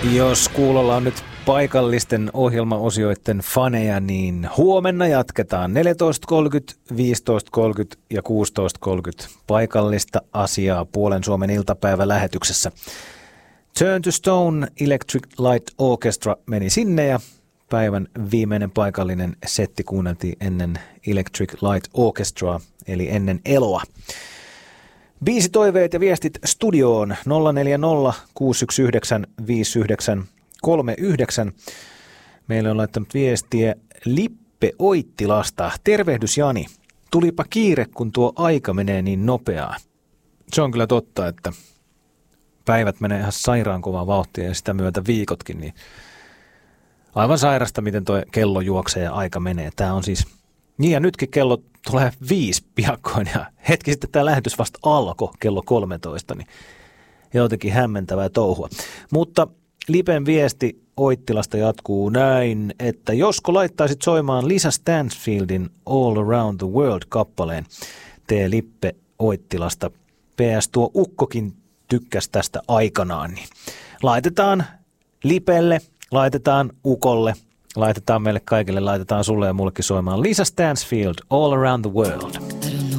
Jos kuulolla on nyt paikallisten ohjelmaosioiden faneja, niin huomenna jatketaan 14.30, 15.30 ja 16.30 paikallista asiaa Puolen Suomen iltapäivälähetyksessä. Turn to Stone Electric Light Orchestra meni sinne ja päivän viimeinen paikallinen setti kuunneltiin ennen Electric Light Orchestraa, eli ennen Eloa. Biisitoiveet ja viestit studioon 040 619 5939. Meille on laittanut viestiä Lippe Oittilasta. Tervehdys Jani. Tulipa kiire, kun tuo aika menee niin nopeaa. Se on kyllä totta, että päivät menee ihan sairaan kovaa vauhtia ja sitä myötä viikotkin. Niin aivan sairasta, miten tuo kello juoksee ja aika menee. Tämä on siis... Niin ja nytkin kello tulee 5 piakkoin ja hetki sitten tämä lähetys vasta alkoi kello 13, niin jotenkin hämmentävää touhua. Mutta Lipen viesti Oittilasta jatkuu näin, että josko laittaisit soimaan Lisa Stansfieldin All Around the World-kappaleen, tee Lippe Oittilasta. PS tuo ukkokin tykkäsi tästä aikanaan, niin laitetaan Lipelle, laitetaan ukolle. Laitetaan meille kaikille, laitetaan sulle ja mullekin soimaan Lisa Stansfield, All Around the World.